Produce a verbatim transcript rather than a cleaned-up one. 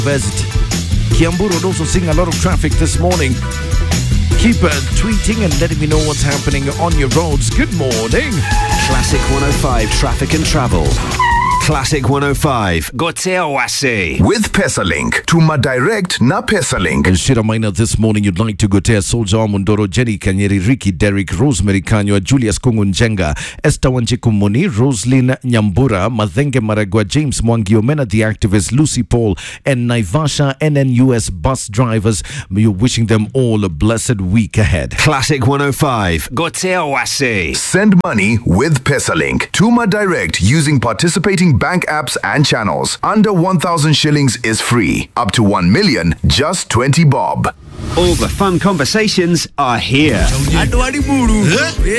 University. Kiambu Road also seeing a lot of traffic this morning. Keep uh, tweeting and letting me know what's happening on your roads. Good morning. Classic one oh five Traffic and Travel. Classic one oh five Gotea Wase with PesaLink. Tuma direct na PesaLink. And Shira Maina this morning, you'd like to go to Soldier Mundoro, Jenny Kanyeri, Ricky, Derek, Rosemary Kanywa, Julius Kungunjenga, Esther Wanjikumuni, Roslyn Nyambura, Madhenge Maragwa, James Mwangi Omena, the activist, Lucy Paul, and Naivasha N N U S bus drivers. You're wishing them all a blessed week ahead. Classic one oh five Gotea Wase. Send money with PesaLink. Tuma direct using participating bank apps and channels. Under one thousand shillings is free. Up to one million, just twenty bob. All the fun conversations are here.